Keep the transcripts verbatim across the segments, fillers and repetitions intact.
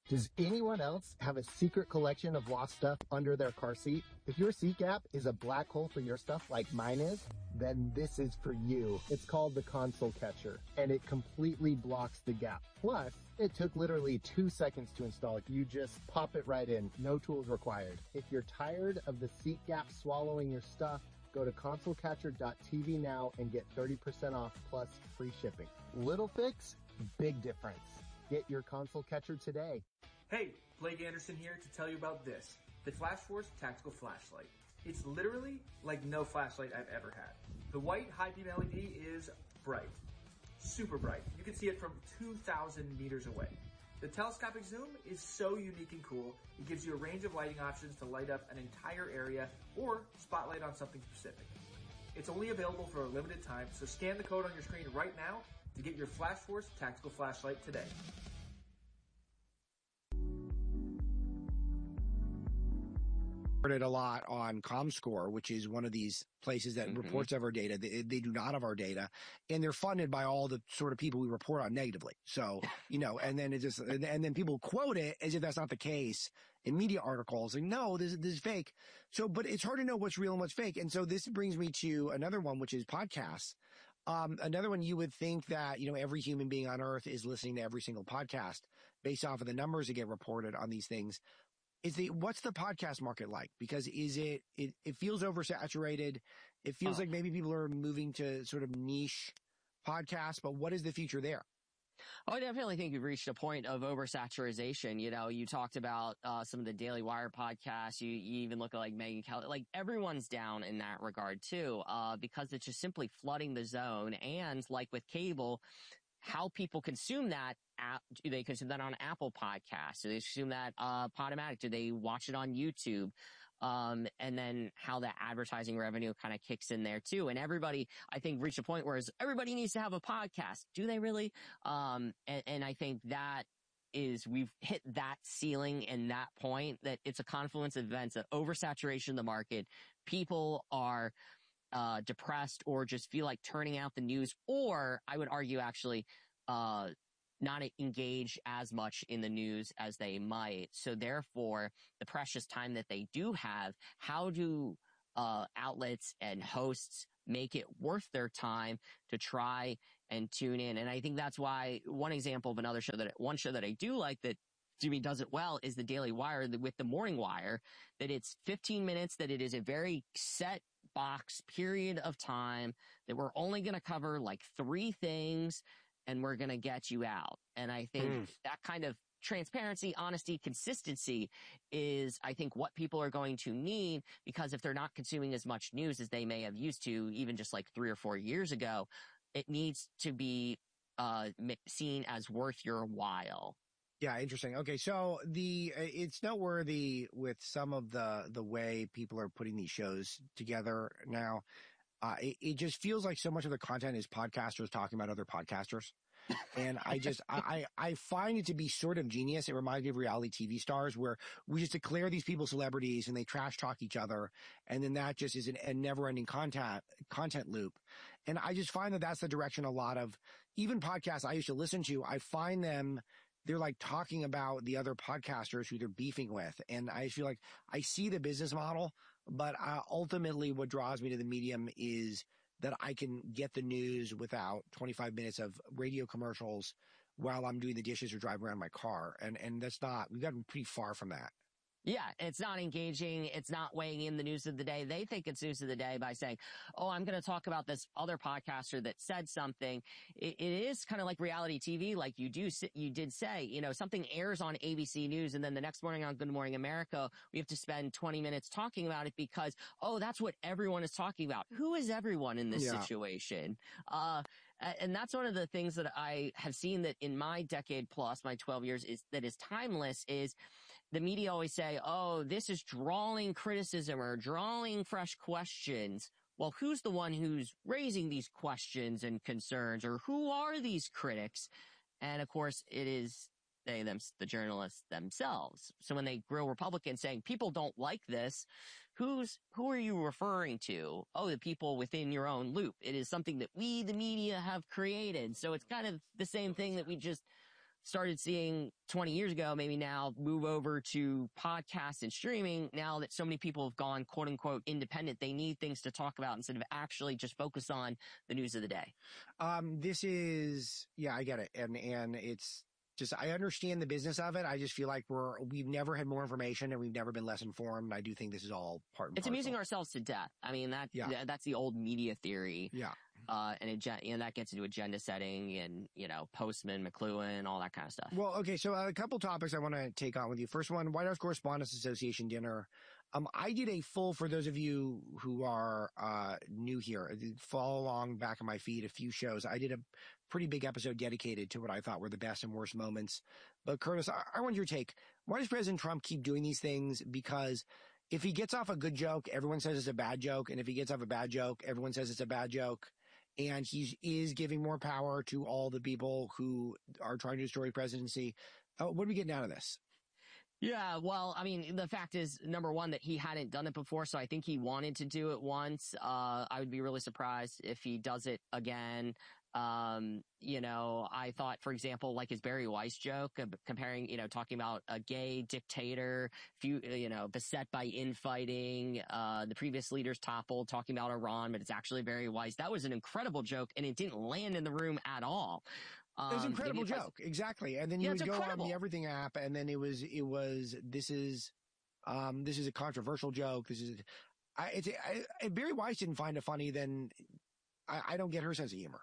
Does anyone else have a secret collection of lost stuff under their car seat? If your seat gap is a black hole for your stuff like mine is, then this is for you. It's called the console catcher, and it completely blocks the gap. Plus, it took literally two seconds to install. You just pop it right in, no tools required. If you're tired of the seat gap swallowing your stuff, go to console catcher dot t v now and get thirty percent off plus free shipping. Little fix, big difference. Get your console catcher today. Hey, Blake Anderson here to tell you about this, the Flash Force Tactical Flashlight. It's literally like no flashlight I've ever had. The white high beam L E D is bright, super bright. You can see it from two thousand meters away. The telescopic zoom is so unique and cool, it gives you a range of lighting options to light up an entire area or spotlight on something specific. It's only available for a limited time, so scan the code on your screen right now to get your Flash Force Tactical Flashlight today. It a lot on ComScore, which is one of these places that mm-hmm. reports of our data. They, they do not have our data, and they're funded by all the sort of people we report on negatively. So, you know, and then it just, and, and then people quote it as if that's not the case in media articles. Like, no, this, this is fake. So, but it's hard to know what's real and what's fake. And so this brings me to another one, which is podcasts. Um, another one, you would think that, you know, every human being on earth is listening to every single podcast based off of the numbers that get reported on these things. Is the, what's the podcast market like? Because is it, it, it feels oversaturated. It feels oh. like maybe people are moving to sort of niche podcasts, but what is the future there? Oh, I definitely think you've reached a point of oversaturation. You know, you talked about uh, some of the Daily Wire podcasts. You, you even look at like Megyn Kelly. Like everyone's down in that regard too, uh, because it's just simply flooding the zone. And like with cable, how people consume that. App, do they consume that on Apple Podcasts? Do they consume that uh Podomatic? Do they watch it on YouTube? Um, and then how the advertising revenue kind of kicks in there too. And everybody, I think, reached a point where everybody needs to have a podcast. Do they really? Um, and, and I think that is, we've hit that ceiling and that point that it's a confluence of events, of oversaturation of the market. People are uh depressed or just feel like turning out the news, or I would argue actually, uh, not engage as much in the news as they might. So therefore, the precious time that they do have, how do uh outlets and hosts make it worth their time to try and tune in? And I think that's why one example of another show that, one show that I do like that Jimmy does it well is the Daily Wire with the Morning Wire, that it's fifteen minutes, that it is a very set box period of time, that we're only going to cover like three things, and we're going to get you out. And I think mm. that kind of transparency, honesty, consistency is, I think, what people are going to need, because if they're not consuming as much news as they may have used to, even just like three or four years ago, it needs to be uh seen as worth your while. Yeah, interesting. Okay, so the it's noteworthy with some of the the way people are putting these shows together now. Uh, it, it just feels like so much of the content is podcasters talking about other podcasters. And I just, I, I find it to be sort of genius. It reminds me of reality T V stars where we just declare these people celebrities and they trash talk each other. And then that just is an, a never ending content, content loop. And I just find that that's the direction a lot of even podcasts I used to listen to. I find them, they're like talking about the other podcasters who they're beefing with. And I feel like I see the business model, but uh, ultimately what draws me to the medium is that I can get the news without twenty-five minutes of radio commercials while I'm doing the dishes or driving around my car. And, and that's not, we've gotten pretty far from that. Yeah, it's not engaging. It's not weighing in the news of the day. They think it's news of the day by saying, oh, I'm going to talk about this other podcaster that said something. It, it is kind of like reality T V, like you do, you did say, you know, something airs on A B C News and then the next morning on Good Morning America, we have to spend twenty minutes talking about it because, oh, that's what everyone is talking about. Who is everyone in this yeah. situation? Uh, and that's one of the things that I have seen that in my decade plus, my twelve years, is that is timeless, is the media always say, oh, this is drawing criticism or drawing fresh questions. Well, who's the one who's raising these questions and concerns, or who are these critics? And of course, it is they, them, the journalists themselves. So when they grill Republicans saying people don't like this, who's, who are you referring to? Oh, the people within your own loop. It is something that we, the media, have created. So it's kind of the same thing that we just started seeing twenty years ago, maybe now move over to podcasts and streaming. Now that so many people have gone quote unquote independent, they need things to talk about instead of actually just focus on the news of the day. Um, this is, yeah, I get it. And, and it's just, I understand the business of it. I just feel like we're, we've never had more information and we've never been less informed. I do think this is all part and It's parcel. amusing ourselves to death. I mean, that, Yeah. th- that's the old media theory. Yeah. Uh, and agenda, you know, that gets into agenda setting and, you know, Postman, McLuhan, all that kind of stuff. Well, okay. So uh, a couple topics I want to take on with you. First one, White House Correspondents Association dinner. Um, I did a full, for those of you who are, uh, new here, I did follow along back on my feed, a few shows. I did a pretty big episode dedicated to what I thought were the best and worst moments. But Curtis, I, I want your take. Why does President Trump keep doing these things? Because if he gets off a good joke, everyone says it's a bad joke. And if he gets off a bad joke, everyone says it's a bad joke. And he is giving more power to all the people who are trying to destroy the presidency. Uh, what are we getting out of this? Yeah, well, I mean, the fact is, number one, that he hadn't done it before, so I think he wanted to do it once. Uh, I would be really surprised if he does it again. Um, you know, I thought, for example, like his Barry Weiss joke, uh, comparing, you know, talking about a gay dictator, few, you know, beset by infighting, uh, the previous leaders toppled, talking about Iran, but it's actually Barry Weiss. That was an incredible joke, and it didn't land in the room at all. Um, it was an incredible joke. Exactly. And then you yeah, would go incredible. on the Everything app and then it was, it was, this is, um, this is a controversial joke. This is, I, it's, I, if Barry Weiss didn't find it funny, then I, I don't get her sense of humor.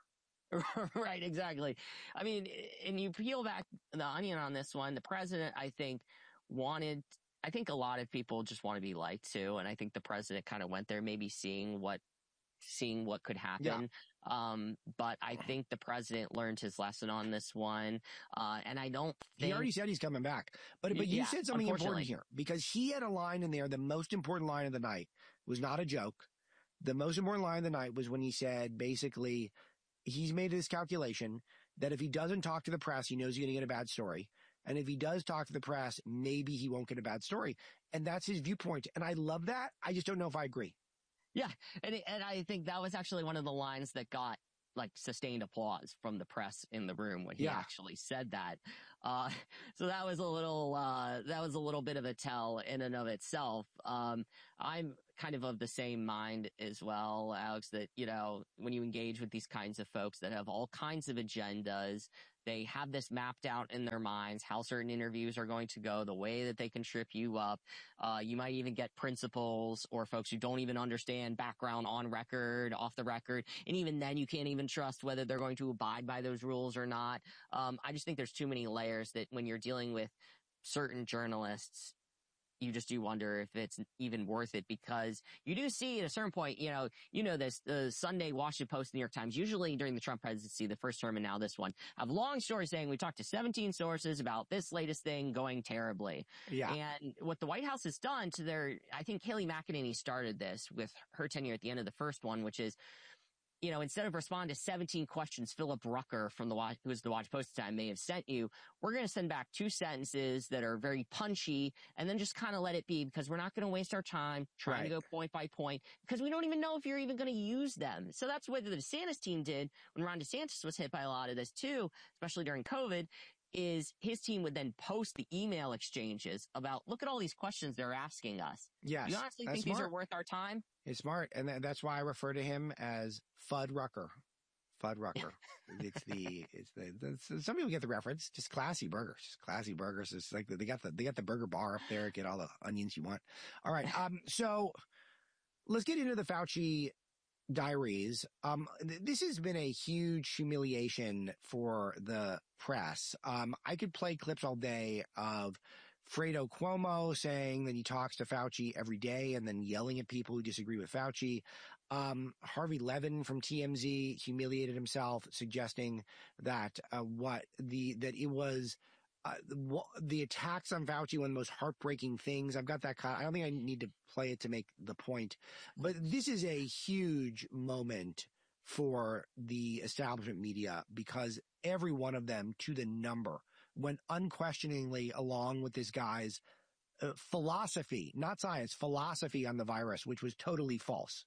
Right, exactly. I mean, and you peel back the onion on this one, the president, I think, wanted, I think a lot of people just want to be liked too. And I think the president kind of went there maybe seeing what, seeing what could happen. Yeah. Um, but I think the president learned his lesson on this one. Uh, and I don't think. He already said he's coming back. But, but you Yeah, said something important unfortunately. here because he had a line in there. The most important line of the night was not a joke. The most important line of the night was when he said, basically, he's made this calculation that if he doesn't talk to the press, he knows he's going to get a bad story. And if he does talk to the press, maybe he won't get a bad story. And that's his viewpoint. And I love that. I just don't know if I agree. Yeah. And, and I think that was actually one of the lines that got like sustained applause from the press in the room when he Yeah. actually said that. Uh, so that was a little, uh, that was a little bit of a tell in and of itself. Um, I'm kind of of the same mind as well, Alex, that, you know, when you engage with these kinds of folks that have all kinds of agendas, they have this mapped out in their minds, how certain interviews are going to go, the way that they can trip you up. Uh, you might even get principals or folks who don't even understand background on record, off the record. And even then you can't even trust whether they're going to abide by those rules or not. Um, I just think there's too many layers that when you're dealing with certain journalists, you just do wonder if it's even worth it because you do see at a certain point, you know, you know this, the Sunday Washington Post, New York Times, usually during the Trump presidency, the first term and now this one, have long stories saying we talked to seventeen sources about this latest thing going terribly. Yeah. And what the White House has done to their, I think Kayleigh McEnany started this with her tenure at the end of the first one, which is, you know, instead of responding to seventeen questions Philip Rucker from the Watch, who was the Watch Post at the time, may have sent you, we're going to send back two sentences that are very punchy and then just kind of let it be because we're not going to waste our time trying Right. to go point by point because we don't even know if you're even going to use them. So that's what the DeSantis team did when Ron DeSantis was hit by a lot of this too, especially during COVID, is his team would then post the email exchanges about, look at all these questions they're asking us. Yes. You honestly that's think these smart. are worth our time? It's smart. And th- that's why I refer to him as Fudd Rucker. Fudd Rucker. It's the, it's the, the, some people get the reference, just classy burgers, just classy burgers. It's like they got the, they got the burger bar up there, get all the onions you want. All right. Um, so let's get into the Fauci diaries. Um, th- this has been a huge humiliation for the press. Um, I could play clips all day of Fredo Cuomo saying that he talks to Fauci every day and then yelling at people who disagree with Fauci. Um, Harvey Levin from T M Z humiliated himself, suggesting that uh, what the that it was uh, the, the attacks on Fauci one of the most heartbreaking things. I've got that. I don't think I need to play it to make the point, but this is a huge moment for the establishment media because every one of them, to the number, went unquestioningly along with this guy's uh, philosophy, not science, philosophy on the virus, which was totally false.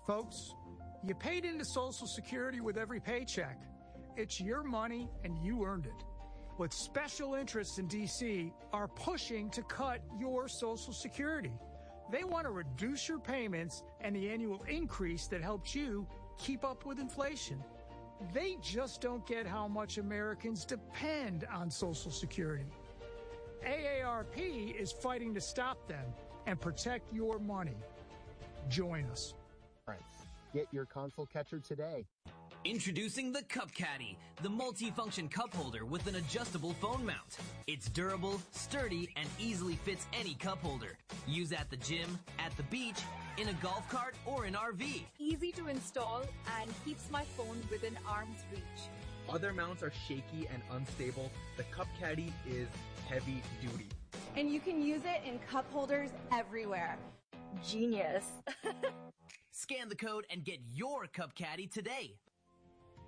Folks, you paid into Social Security with every paycheck. It's your money and you earned it. But special interests in D C are pushing to cut your Social Security. They want to reduce your payments and the annual increase that helps you keep up with inflation. They just don't get how much Americans depend on Social Security. A A R P is fighting to stop them and protect your money. Join us. Get your console catcher today. Introducing the Cup Caddy, the multi-function cup holder with an adjustable phone mount. It's durable, sturdy, and easily fits any cup holder. Use at the gym, at the beach, in a golf cart, or an R V. Easy to install and keeps my phone within arm's reach. Other mounts are shaky and unstable. The Cup Caddy is heavy duty. And you can use it in cup holders everywhere. Genius. Scan the code and get your Cup Caddy today.